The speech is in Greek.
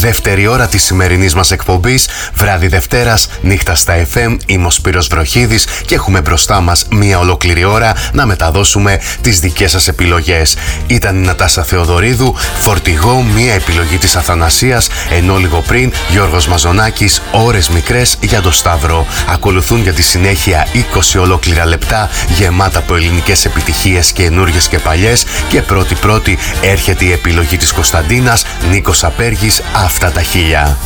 δεύτερη ώρα της σημερινής μας εκπομπής, βράδυ Δευτέρας, νύχτα στα FM. Είμαι ο Σπύρος Βροχίδης και έχουμε μπροστά μας μία ολόκληρη ώρα να μεταδώσουμε τις δικές σας επιλογές. Ήταν η Νατάσα Θεοδωρίδου, Φορτηγό, μία επιλογή της Αθανασίας, ενώ λίγο πριν Γιώργος Μαζονάκης, Ώρες μικρές για το Σταύρο. Ακολουθούν για τη συνέχεια 20 ολόκληρα λεπτά γεμάτα από ελληνικές επιτυχίες καινούργιες και παλιές, και πρώτη έρχεται η επιλογή της Κωνσταντίνας, Νίκος Απέργης, Αυτά τα χίλια.